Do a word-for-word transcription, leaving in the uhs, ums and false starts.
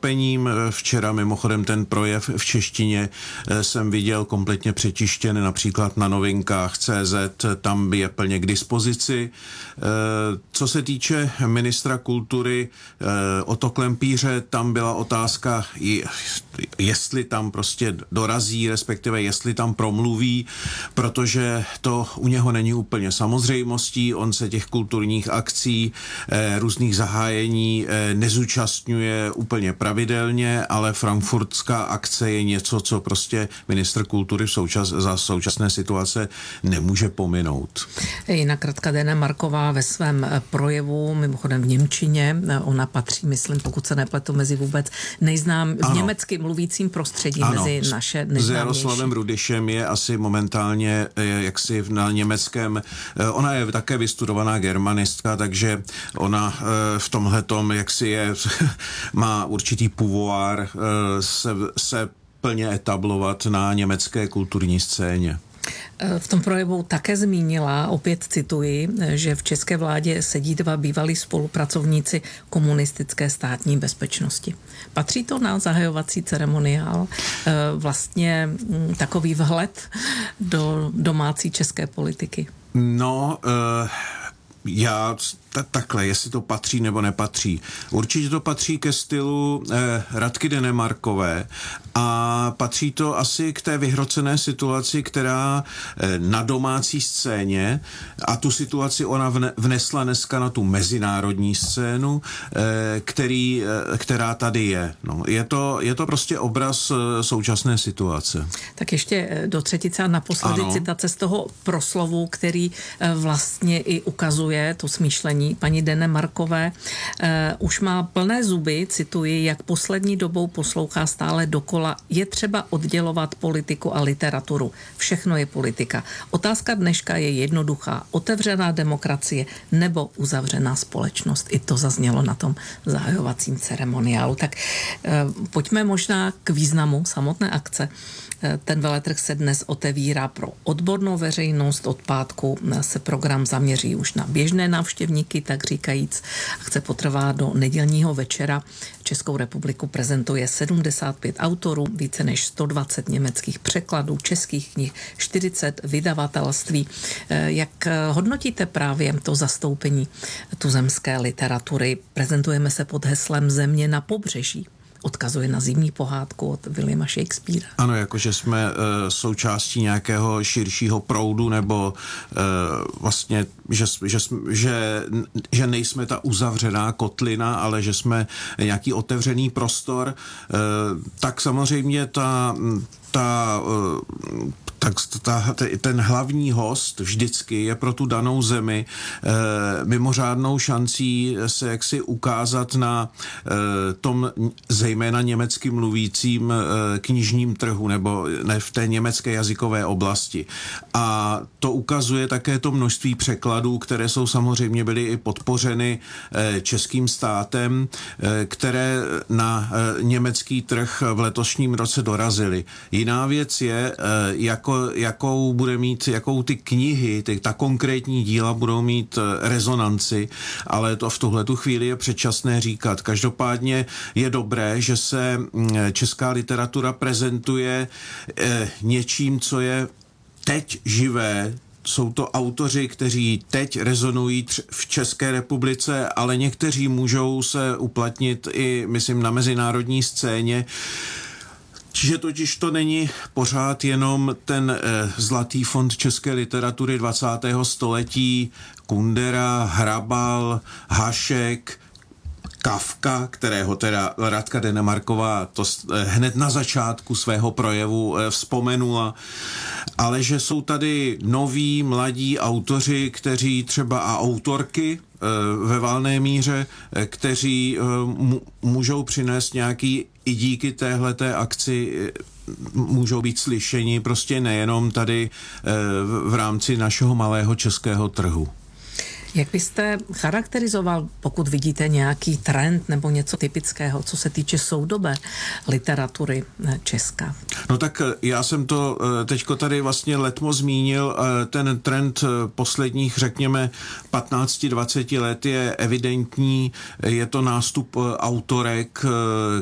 překvapením. Včera mimochodem ten projev v češtině jsem viděl kompletně přečištěn například na novinkách C Z, tam je plně k dispozici. Co se týče ministra kultury Otto Klempíře, tam byla otázka, jestli tam prostě dorazí, respektive jestli tam promluví, protože to u něho není úplně samozřejmostí. On se těch kulturních akcí, různých zahájení nezúčastňuje úplně pravidelně, ale frankfurtská akce je něco, co prostě ministr kultury v součas, za současné situace nemůže pominout. Jinak Radka Denemarková ve svém projevu, mimochodem v němčině, ona patří, myslím, pokud se nepletu, mezi vůbec nejznám, v německy mluvícím prostředí, ano, mezi naše nejznámější. S Jaroslavem Rudyšem je asi momentálně jaksi na německém, ona je také vystudovaná germanistka, takže ona v tomhletom jaksi je, má určitý pouvoir se, se plně etablovat na německé kulturní scéně. V tom projevu také zmínila, opět cituji, že v české vládě sedí dva bývalí spolupracovníci komunistické státní bezpečnosti. Patří to na zahajovací ceremoniál, vlastně takový vhled do domácí české politiky? No, uh... Já t- takhle, jestli to patří nebo nepatří. Určitě to patří ke stylu eh, Radky Denemarkové a patří to asi k té vyhrocené situaci, která eh, na domácí scéně, a tu situaci ona vne, vnesla dneska na tu mezinárodní scénu, eh, který, eh, která tady je. No, je, to, je to prostě obraz eh, současné situace. Tak ještě do třetice a naposledy ano. Citace z toho proslovu, který eh, vlastně i ukazuje to smýšlení paní Denemarkové. Eh, už má plné zuby, cituji, jak poslední dobou poslouchá stále dokola, je třeba oddělovat politiku a literaturu. Všechno je politika. Otázka dneška je jednoduchá. Otevřená demokracie nebo uzavřená společnost. I to zaznělo na tom zahajovacím ceremoniálu. Tak eh, pojďme možná k významu samotné akce. Ten veletrh se dnes otevírá pro odbornou veřejnost. Od pátku se program zaměří už na běžné návštěvníky, tak říkajíc. Akce potrvá do nedělního večera. Českou republiku prezentuje sedmdesát pět autorů, více než sto dvacet německých překladů, českých knih, čtyřicet vydavatelství. Jak hodnotíte právě to zastoupení tuzemské literatury? Prezentujeme se pod heslem Země na pobřeží. Odkazuje na zimní pohádku od Williama Shakespearea. Ano, jakože jsme e, součástí nějakého širšího proudu, nebo e, vlastně, že, že, že, že nejsme ta uzavřená kotlina, ale že jsme nějaký otevřený prostor, e, tak samozřejmě ta, ta e, tak ta, ten hlavní host vždycky je pro tu danou zemi e, mimořádnou šancí se jaksi ukázat na e, tom zejména německy mluvícím e, knižním trhu nebo ne, v té německé jazykové oblasti. A to ukazuje také to množství překladů, které jsou samozřejmě byly i podpořeny e, českým státem, e, které na e, německý trh v letošním roce dorazily. Jiná věc je, e, jak Jako, jakou bude mít, jakou ty knihy, ty, ta konkrétní díla budou mít rezonanci, ale to v tuhletu chvíli je předčasné říkat. Každopádně je dobré, že se česká literatura prezentuje eh, něčím, co je teď živé. Jsou to autoři, kteří teď rezonují v České republice, ale někteří můžou se uplatnit i, myslím, na mezinárodní scéně. Čiže totiž to není pořád jenom ten eh, zlatý fond české literatury dvacátého století, Kundera, Hrabal, Hašek, Kafka, kterého teda Radka Denemarková to hned na začátku svého projevu vzpomenula, ale že jsou tady noví, mladí autoři, kteří třeba a autorky ve valné míře, kteří můžou přinést nějaký i díky téhleté akci můžou být slyšeni prostě nejenom tady v rámci našeho malého českého trhu. Jak byste charakterizoval, pokud vidíte nějaký trend nebo něco typického, co se týče soudobé literatury Česka? No tak já jsem to teďko tady vlastně letmo zmínil. Ten trend posledních, řekněme, patnáct dvacet let je evidentní. Je to nástup autorek,